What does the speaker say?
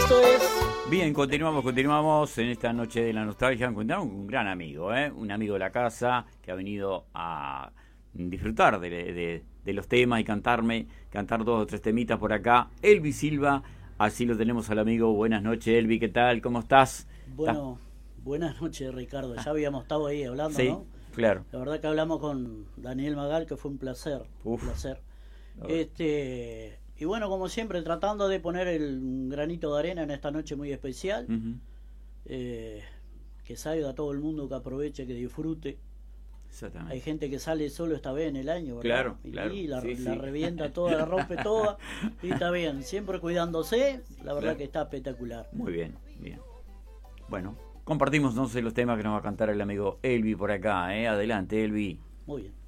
Esto es... Bien, continuamos en esta noche de la nostalgia. Encontramos un gran amigo, un amigo de la casa que ha venido a disfrutar de los temas y cantar 2 o 3 temitas por acá. Elvi Silva, así lo tenemos al amigo. Buenas noches, Elvi, ¿qué tal? ¿Cómo estás? Bueno, buenas noches, Ricardo. Ya habíamos estado ahí hablando, sí, ¿no? Claro. La verdad que hablamos con Daniel Magal, que fue un placer. Uf. Un placer. Y bueno, como siempre, tratando de poner un granito de arena en esta noche muy especial. Uh-huh. Que salga a todo el mundo, que aproveche, que disfrute. Exactamente. Hay gente que sale solo esta vez en el año, ¿verdad? Claro. Y la Sí. revienta toda, la rompe toda. Y está bien, siempre cuidándose. La verdad Claro. que está espectacular. Muy bien. Bueno, compartimos entonces los temas que nos va a cantar el amigo Elvi por acá. Adelante, Elvi. Muy bien.